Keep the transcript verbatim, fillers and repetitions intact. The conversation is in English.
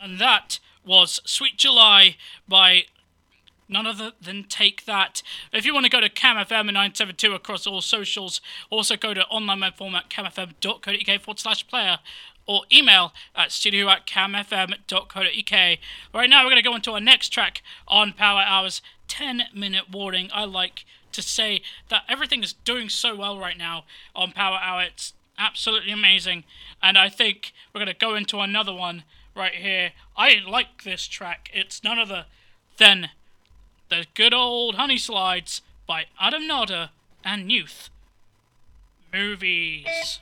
And that was Sweet July by none other than Take That. If you want to go to Cam F M nine seven two across all socials, also go to online web format camfm.co.uk forward slash player or email at studio at camfm.co.uk. Right now we're going to go into our next track on Power Hour's ten minute warning. I like to say that everything is doing so well right now on Power Hour. It's absolutely amazing. And I think we're going to go into another one right here. I like this track. It's none other than the good old Honey Slides by Adam Nodder and Youth Movies.